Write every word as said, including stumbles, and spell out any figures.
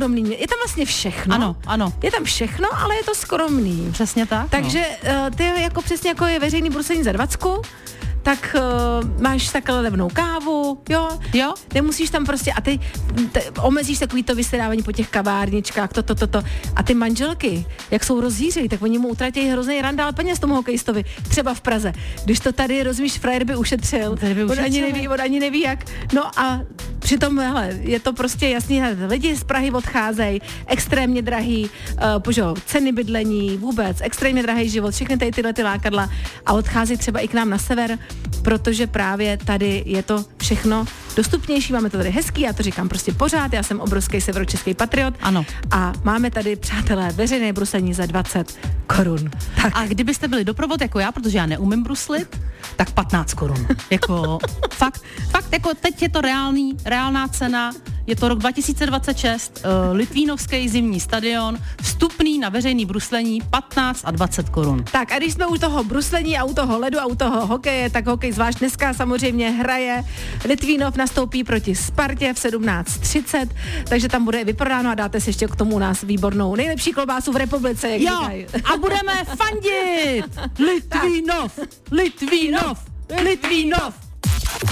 skromný. Je tam vlastně všechno. Ano, ano. Je tam všechno, ale je to skromný. Přesně tak. Takže no. uh, ty jako přesně jako je veřejný bruslení za dvacku, tak uh, máš takhle levnou kávu, jo? Jo? Nemusíš tam prostě, a ty te, omezíš takový to vysedávání po těch kavárničkách, to, to, to, to. A ty manželky, jak jsou rozhýřej, tak oni mu utratí hrozný randál peněz tomu hokejistovi, třeba v Praze. Když to tady, rozumíš, frajer by ušetřil, by ušetřil. On, ani neví, on ani neví jak. No a přitom, hele, je to prostě jasný, lidi z Prahy odcházejí, extrémně drahý, uh, požo, ceny bydlení, vůbec, extrémně drahý život, všechny tady tyhle ty lákadla a odchází třeba i k nám na sever, protože právě tady je to všechno dostupnější, máme to tady hezký, já to říkám prostě pořád, já jsem obrovský severočeský patriot. Ano. A máme tady, přátelé, veřejné bruslení za dvacet korun. Tak. A kdybyste byli doprovod jako já, protože já neumím bruslit, tak patnáct korun. Jako fakt, fakt, jako teď je to reálný, reálná cena, je to rok dva tisíce dvacet šest, uh, Litvínovský zimní stadion, vstupný na veřejný bruslení patnáct a dvacet korun. Tak a když jsme u toho bruslení a u toho ledu a u toho hokeje, tak hokej zvlášť dneska samozřejmě hraje. Litvínov nastoupí proti Spartě v sedmnáct třicet, takže tam bude vyprodáno a dáte si ještě k tomu u nás výbornou nejlepší klobásu v republice, jak jo, říkají. A budeme fandit! Litvínov! Litvínov! Litvínov!